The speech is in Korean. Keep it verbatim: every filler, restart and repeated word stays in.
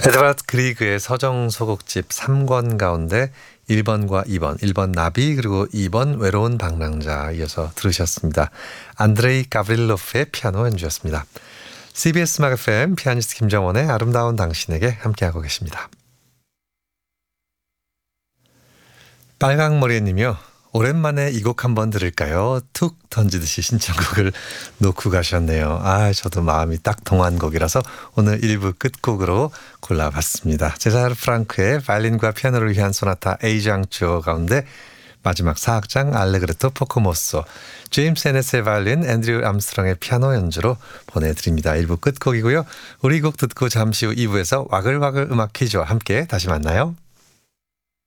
에드와드 그리그의 서정 소곡집 삼 권 가운데 일 번과 이 번, 일 번 나비 그리고 이 번 외로운 방랑자 이어서 들으셨습니다. 안드레이 가브릴로프의 피아노 연주였습니다. 씨비에스 음악 에프엠 피아니스트 김정원의 아름다운 당신에게 함께하고 계십니다. 빨강머리님이요. 오랜만에 이 곡 한번 들을까요? 툭 던지듯이 신청곡을 놓고 가셨네요. 아, 저도 마음이 딱 통한 곡이라서 오늘 일 부 끝곡으로 골라봤습니다. 제사르 프랑크의 바이올린과 피아노를 위한 소나타 A장조 가운데 마지막 사 악장 알레그레토 포코모소, 제임스 에넷의 바이올린, 앤드류 암스트롱의 피아노 연주로 보내드립니다. 일 부 끝곡이고요. 우리 곡 듣고 잠시 후 이 부에서 와글와글 음악 퀴즈와 함께 다시 만나요.